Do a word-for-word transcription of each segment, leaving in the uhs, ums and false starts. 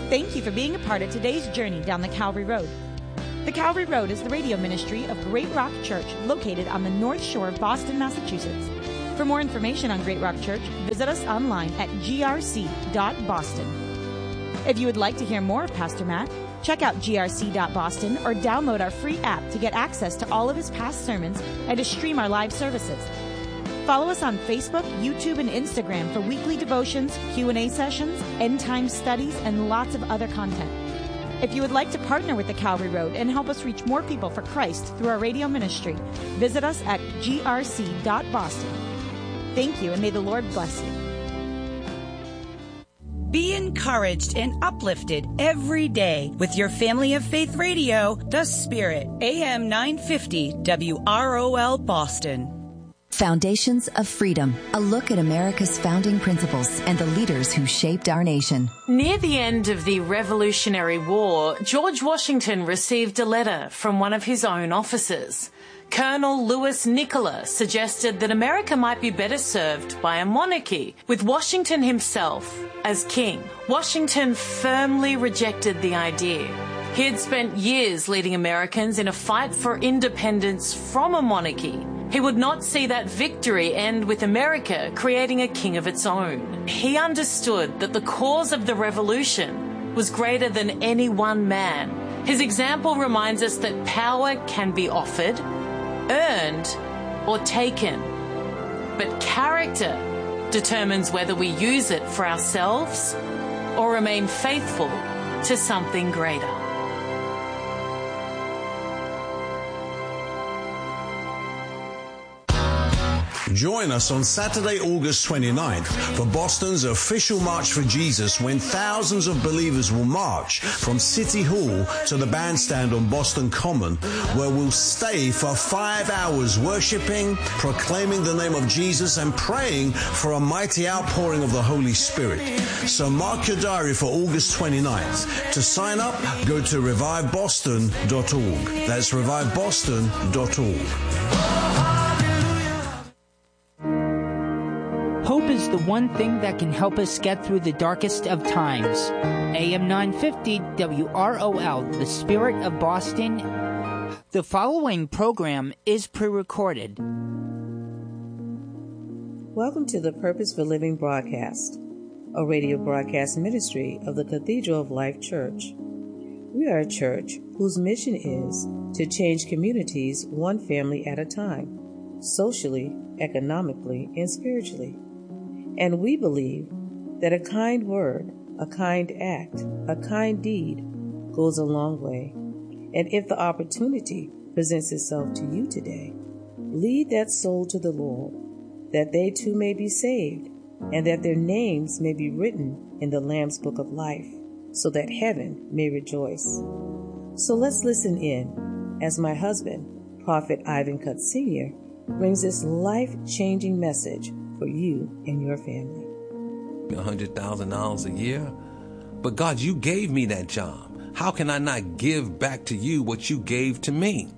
Thank you for being a part of today's journey down the Calvary Road. The Calvary Road is the radio ministry of Great Rock Church, located on the North Shore of Boston, Massachusetts. For more information on Great Rock Church, visit us online at g r c dot boston. If you would like to hear more of Pastor Matt, check out g r c dot boston or download our free app to get access to all of his past sermons and to stream our live services. Follow us on Facebook, YouTube, and Instagram for weekly devotions, Q and A sessions, end-time studies, and lots of other content. If you would like to partner with the Calvary Road and help us reach more people for Christ through our radio ministry, visit us at g r c dot boston. Thank you, and may the Lord bless you. Be encouraged and uplifted every day with your Family of Faith Radio, The Spirit, A M nine fifty W R O L Boston. Foundations of Freedom, a look at America's founding principles and the leaders who shaped our nation. Near the end of the Revolutionary War, George Washington received a letter from one of his own officers. Colonel Louis Nicola suggested that America might be better served by a monarchy, with Washington himself as king. Washington firmly rejected the idea. He had spent years leading Americans in a fight for independence from a monarchy. He would not see that victory end with America creating a king of its own. He understood that the cause of the revolution was greater than any one man. His example reminds us that power can be offered, earned, or taken. But character determines whether we use it for ourselves or remain faithful to something greater. Join us on Saturday, August twenty-ninth for Boston's official March for Jesus, when thousands of believers will march from City Hall to the bandstand on Boston Common, where we'll stay for five hours worshiping, proclaiming the name of Jesus, and praying for a mighty outpouring of the Holy Spirit. So mark your diary for August twenty-ninth. To sign up, go to revive boston dot org. That's revive boston dot org. Hope is the one thing that can help us get through the darkest of times. A M nine fifty W R O L, the Spirit of Boston. The following program is pre-recorded. Welcome to the Purpose for Living broadcast, a radio broadcast ministry of the Cathedral of Life Church. We are a church whose mission is to change communities one family at a time, socially, economically, and spiritually. And we believe that a kind word, a kind act, a kind deed goes a long way. And if the opportunity presents itself to you today, lead that soul to the Lord, that they too may be saved, and that their names may be written in the Lamb's Book of Life, so that heaven may rejoice. So let's listen in as my husband, Prophet Ivan Cutt Senior, brings this life-changing message for you and your family. one hundred thousand dollars a year? But God, you gave me that job. How can I not give back to you what you gave to me?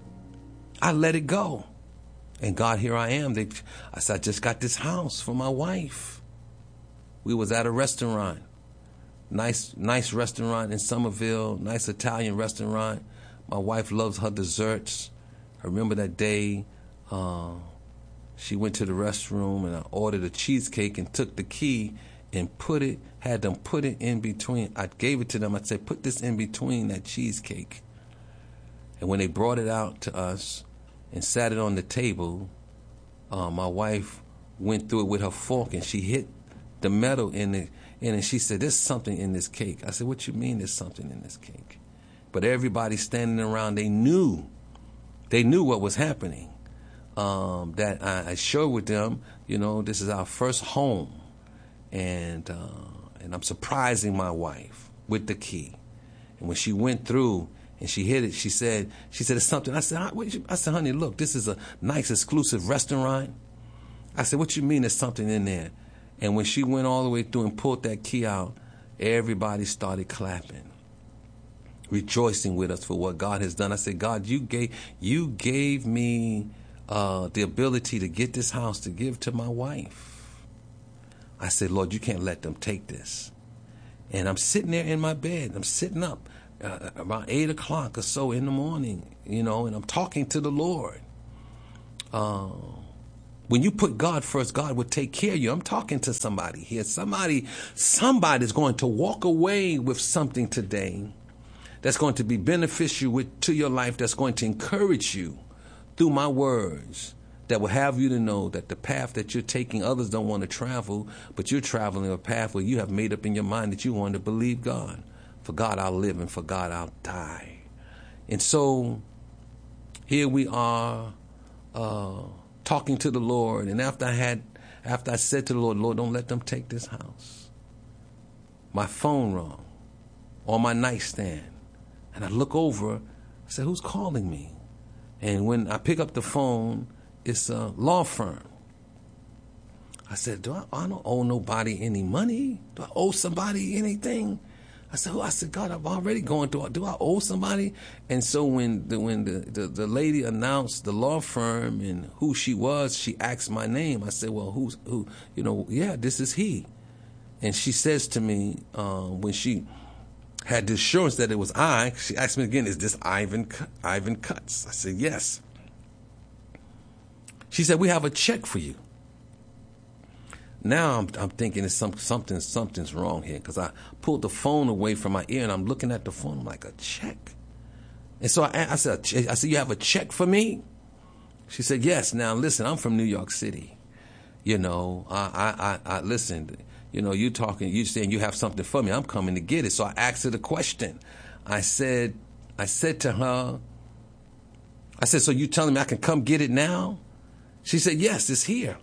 I let it go. And God, here I am. They, I said, I just got this house for my wife. We was at a restaurant. Nice, nice restaurant in Somerville. Nice Italian restaurant. My wife loves her desserts. I remember that day, uh, she went to the restroom and I ordered a cheesecake and took the key and put it, had them put it in between. I gave it to them. I said, put this in between that cheesecake. And when they brought it out to us and sat it on the table, uh, my wife went through it with her fork and she hit the metal in it. And she said, there's something in this cake. I said, what you mean there's something in this cake? But everybody standing around, they knew, they knew what was happening. Um, that I, I shared with them, you know, this is our first home, and uh, and I'm surprising my wife with the key. And when she went through and she hit it, she said, she said it's something. I said, I, what you, I said, honey, look, this is a nice exclusive restaurant. I said, what you mean there's something in there? And when she went all the way through and pulled that key out, everybody started clapping, rejoicing with us for what God has done. I said, God, you gave you gave me Uh, the ability to get this house to give to my wife. I said, Lord, you can't let them take this. And I'm sitting there in my bed. I'm sitting up uh, about eight o'clock or so in the morning, you know, and I'm talking to the Lord. Uh, when you put God first, God will take care of you. I'm talking to somebody here. Somebody, somebody's going to walk away with something today that's going to be beneficial with, to your life, that's going to encourage you through my words, that will have you to know that the path that you're taking, others don't want to travel, but you're traveling a path where you have made up in your mind that you want to believe God. For God I'll live and for God I'll die. And so here we are uh, talking to the Lord. And after I had, after I said to the Lord, Lord, don't let them take this house, my phone rang on my nightstand. And I look over, I said, who's calling me? And when I pick up the phone, it's a law firm. I said, do I, I don't owe nobody any money. Do I owe somebody anything? I said, oh, I said, God, I'm already going through. Do I owe somebody? And so when the when the, the, the lady announced the law firm and who she was, she asked my name. I said, well, who's who? You know, yeah, this is he. And she says to me, uh, when she had the assurance that it was I, she asked me again, is this Ivan Ivan Cutts? I said, yes. She said, we have a check for you. Now I'm, I'm thinking it's some, something, something's wrong here, because I pulled the phone away from my ear and I'm looking at the phone. I'm like, a check? And so I, I said, I said, you have a check for me? She said, yes. Now listen, I'm from New York City. You know, I, I, I, I listen, you know, you talking, you saying you have something for me. I'm coming to get it. So I asked her the question. I said, I said to her, I said, so you telling me I can come get it now? She said, yes, it's here.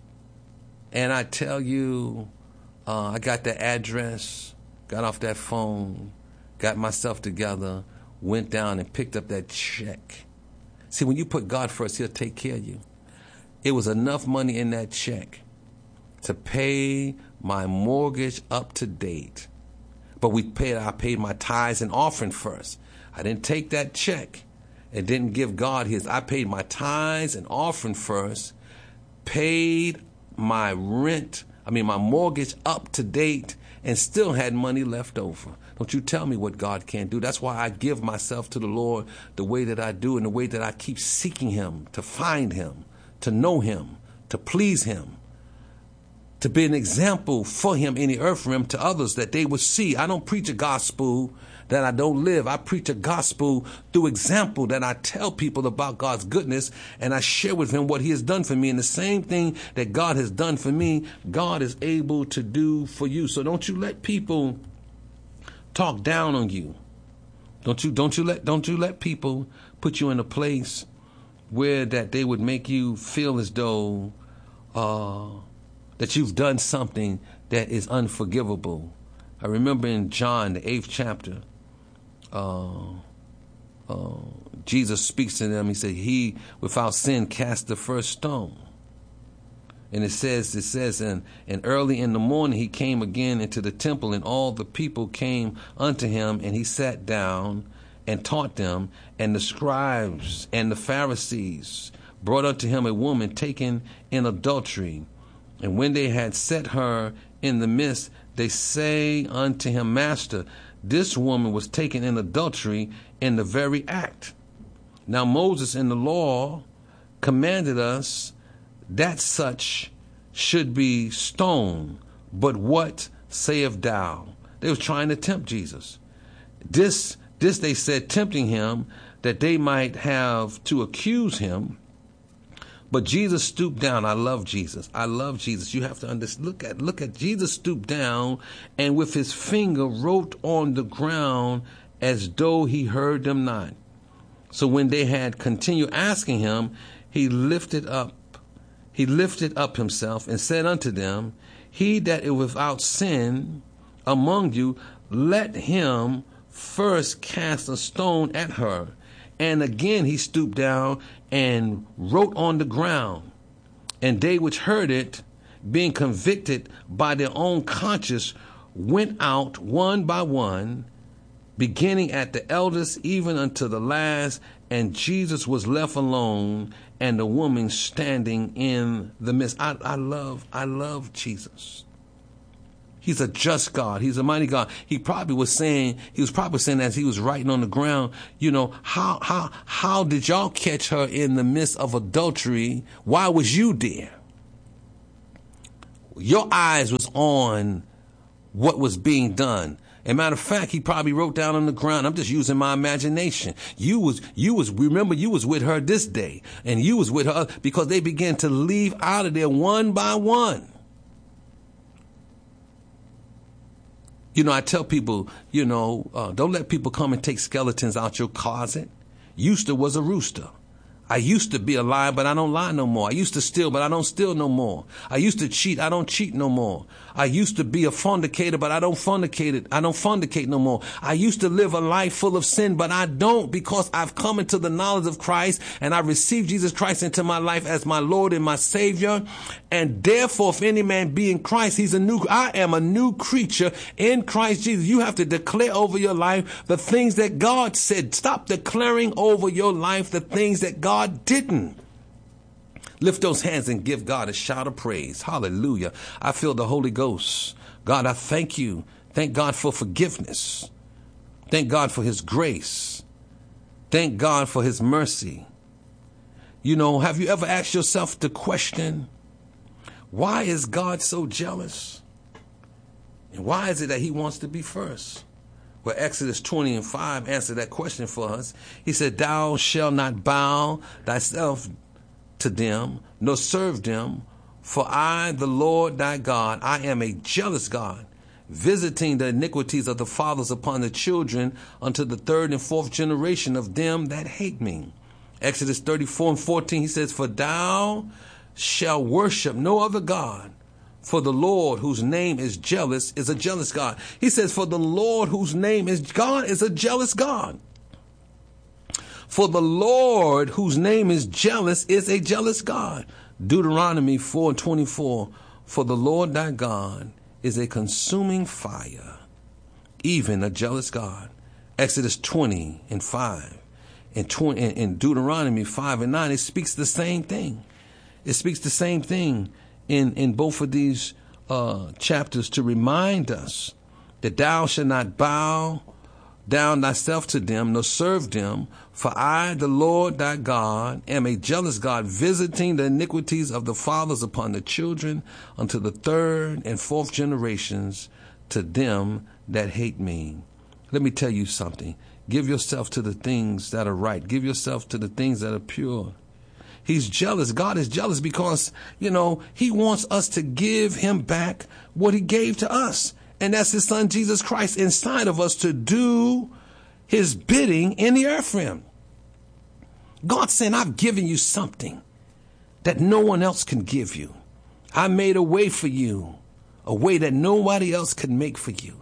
And I tell you, uh, I got the address, got off that phone, got myself together, went down and picked up that check. See, when you put God first, he'll take care of you. It was enough money in that check to pay my mortgage up to date. But we paid, I paid my tithes and offering first. I didn't take that check and didn't give God his. I paid my tithes and offering first, paid my rent, I mean my mortgage up to date, and still had money left over. Don't you tell me what God can't do. That's why I give myself to the Lord the way that I do, and the way that I keep seeking him, to find him, to know him, to please him, to be an example for him in the earth realm to others, that they would see. I don't preach a gospel that I don't live. I preach a gospel through example, that I tell people about God's goodness and I share with him what he has done for me. And the same thing that God has done for me, God is able to do for you. So don't you let people talk down on you. Don't you don't you let don't you let people put you in a place where that they would make you feel as though uh, that you've done something that is unforgivable. I remember in John, the eighth chapter, uh, uh, Jesus speaks to them. He said, he without sin cast the first stone. And it says, it says, and, and early in the morning he came again into the temple, and all the people came unto him, and he sat down and taught them. And the scribes and the Pharisees brought unto him a woman taken in adultery. And when they had set her in the midst, they say unto him, Master, this woman was taken in adultery in the very act. Now Moses in the law commanded us that such should be stoned. But what sayest thou? They were trying to tempt Jesus. This, this they said, tempting him, that they might have to accuse him. But Jesus stooped down. I love Jesus. I love Jesus. You have to understand. Look at, look at Jesus stooped down and with his finger wrote on the ground as though he heard them not. So when they had continued asking him, he lifted up, he lifted up himself and said unto them, he that is without sin among you, let him first cast a stone at her. And again he stooped down and wrote on the ground. And they which heard it, being convicted by their own conscience, went out one by one, beginning at the eldest even unto the last. And Jesus was left alone, and the woman standing in the midst. I, I love, I love Jesus. He's a just God. He's a mighty God. He probably was saying, he was probably saying as he was writing on the ground, you know, how, how, how did y'all catch her in the midst of adultery? Why was you there? Your eyes was on what was being done. As a matter of fact, he probably wrote down on the ground, I'm just using my imagination. You was, you was, remember you was with her this day, and you was with her, because they began to leave out of there one by one. You know, I tell people, you know, uh, don't let people come and take skeletons out your closet. Euster was a rooster. I used to be a liar, but I don't lie no more. I used to steal, but I don't steal no more. I used to cheat. I don't cheat no more. I used to be a fornicator, but I don't fornicate. I don't fornicate no more. I used to live a life full of sin, but I don't, because I've come into the knowledge of Christ and I received Jesus Christ into my life as my Lord and my Savior. And therefore, if any man be in Christ, he's a new, I am a new creature in Christ Jesus. You have to declare over your life the things that God said. Stop declaring over your life the things that God didn't. Lift those hands and give God a shout of praise. Hallelujah. I feel the Holy Ghost. God, I thank you. Thank God for forgiveness. Thank God for his grace. Thank God for his mercy. You know, have you ever asked yourself the question, why is God so jealous? And why is it that he wants to be first? Well, Exodus twenty and five answered that question for us. He said, thou shalt not bow thyself to them, nor serve them, for I, the Lord thy God, I am a jealous God, visiting the iniquities of the fathers upon the children unto the third and fourth generation of them that hate me. Exodus thirty-four and fourteen, he says, for thou shalt worship no other God, for the Lord whose name is jealous is a jealous God. He says, for the Lord whose name is God is a jealous God. For the Lord whose name is jealous is a jealous God. Deuteronomy four and twenty-four, for the Lord thy God is a consuming fire, even a jealous God. Exodus twenty and five. In, twenty, in Deuteronomy five and nine, it speaks the same thing. It speaks the same thing in, in both of these uh, chapters to remind us that thou shalt not bow down thyself to them, nor serve them, for I, the Lord thy God, am a jealous God, visiting the iniquities of the fathers upon the children unto the third and fourth generations to them that hate me. Let me tell you something. Give yourself to the things that are right. Give yourself to the things that are pure. He's jealous. God is jealous because, you know, he wants us to give him back what he gave to us. And that's his son, Jesus Christ, inside of us to do his bidding in the earth realm. God saying, I've given you something that no one else can give you. I made a way for you, a way that nobody else could make for you.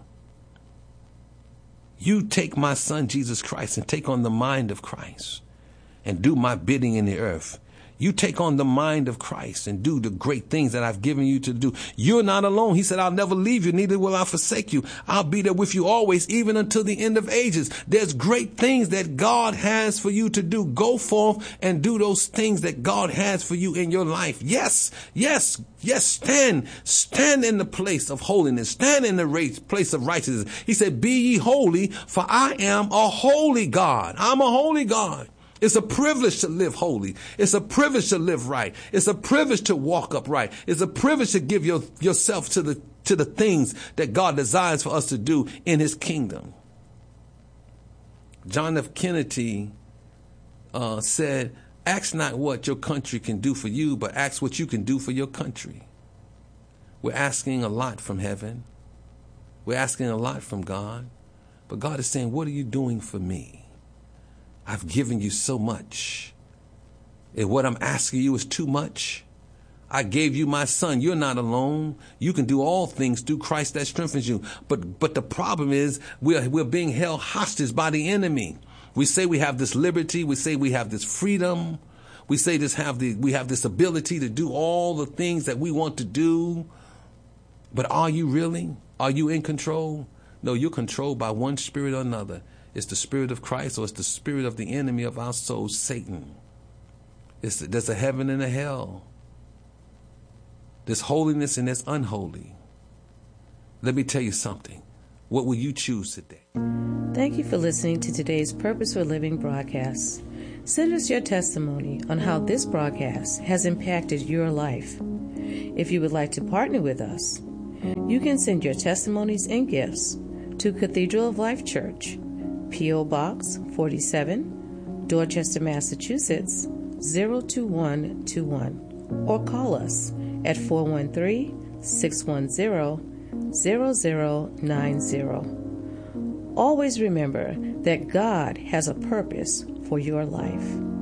You take my son, Jesus Christ, and take on the mind of Christ and do my bidding in the earth. You take on the mind of Christ and do the great things that I've given you to do. You're not alone. He said, I'll never leave you, neither will I forsake you. I'll be there with you always, even until the end of ages. There's great things that God has for you to do. Go forth and do those things that God has for you in your life. Yes, yes, yes, stand. Stand in the place of holiness. Stand in the place of righteousness. He said, be ye holy, for I am a holy God. I'm a holy God. It's a privilege to live holy. It's a privilege to live right. It's a privilege to walk upright. It's a privilege to give your, yourself to the, to the things that God desires for us to do in his kingdom. John F. Kennedy uh, said, ask not what your country can do for you, but ask what you can do for your country. We're asking a lot from heaven. We're asking a lot from God. But God is saying, what are you doing for me? I've given you so much. And what I'm asking you is too much. I gave you my son. You're not alone. You can do all things through Christ that strengthens you. But but the problem is we're, we're being held hostage by the enemy. We say we have this liberty. We say we have this freedom. We say this have the we have this ability to do all the things that we want to do. But are you really? Are you in control? No, you're controlled by one spirit or another. It's the spirit of Christ, or it's the spirit of the enemy of our souls, Satan. It's, there's a heaven and a hell. There's holiness and there's unholy. Let me tell you something. What will you choose today? Thank you for listening to today's Purpose for Living broadcast. Send us your testimony on how this broadcast has impacted your life. If you would like to partner with us, you can send your testimonies and gifts to Cathedral of Life Church, P O. Box forty-seven, Dorchester, Massachusetts, zero two one two one, or call us at four one three, six one zero, zero zero nine zero. Always remember that God has a purpose for your life.